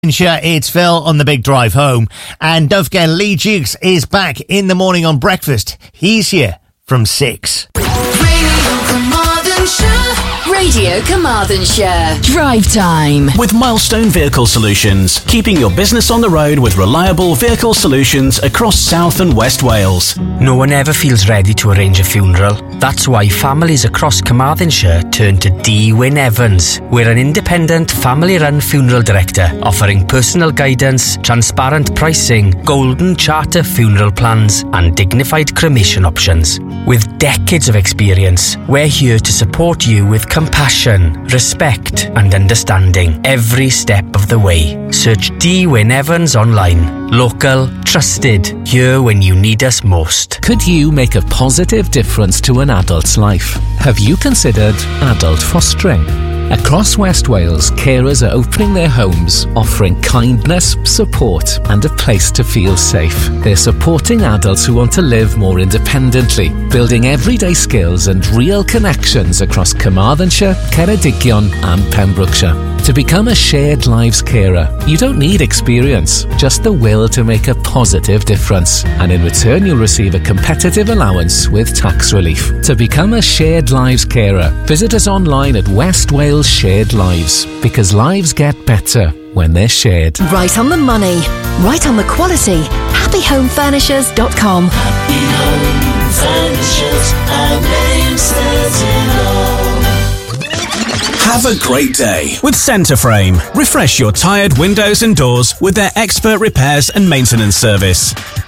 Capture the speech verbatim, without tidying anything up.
It's Phil on the big drive home, and don't forget Lee Dukes is back in the morning on breakfast. He's here from six. Radio Carmarthenshire. Drive time. With Milestone Vehicle Solutions, keeping your business on the road with reliable vehicle solutions across South and West Wales. No one ever feels ready to arrange a funeral. That's why families across Carmarthenshire turn to D. Wyn Evans. We're an independent family-run funeral director offering personal guidance, transparent pricing, golden charter funeral plans and dignified cremation options. With decades of experience, we're here to support you with compassion, respect and understanding every step of the way. Search D. Wyn Evans online. Local, trusted, here when you need us most. Could you make a positive difference to an adult's life? Have you considered adult fostering? Across West Wales, carers are opening their homes, offering kindness, support and a place to feel safe. They're supporting adults who want to live more independently, building everyday skills and real connections across Carmarthenshire, Ceredigion and Pembrokeshire. To become a shared lives carer, you don't need experience, just the will to make a positive difference. And in return, you'll receive a competitive allowance with tax relief. To become a shared lives carer, visit us online at West Wales Shared Lives, because lives get better when they're shared. Right on the money, right on the quality. happy home furnishers dot com. Happy Home Furnishers, our name says it all. Have a great day with Centreframe. Refresh your tired windows and doors with their expert repairs and maintenance service.